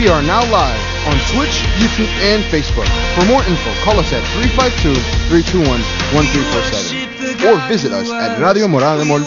We are now live on Twitch, YouTube, and Facebook. For more info, call us at 352-321-1347 or visit us at Radio Morada de Mol